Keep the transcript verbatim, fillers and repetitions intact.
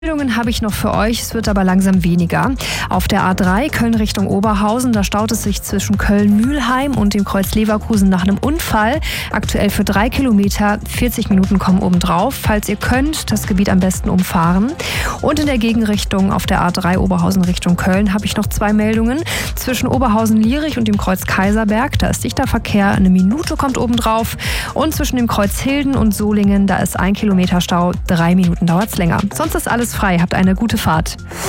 Meldungen habe ich noch für euch, es wird aber langsam weniger. Auf der A drei Köln Richtung Oberhausen, da staut es sich zwischen Köln-Mühlheim und dem Kreuz Leverkusen nach einem Unfall. Aktuell für drei Kilometer, vierzig Minuten kommen obendrauf. Falls ihr könnt, das Gebiet am besten umfahren. Und in der Gegenrichtung auf der A drei Oberhausen Richtung Köln habe ich noch zwei Meldungen. Zwischen Oberhausen-Lierich und dem Kreuz Kaiserberg, da ist dichter Verkehr, eine Minute kommt obendrauf. Und zwischen dem Kreuz Hilden und Solingen, da ist ein Kilometer Stau, drei Minuten dauert es länger. Sonst ist alles frei. Habt eine gute Fahrt.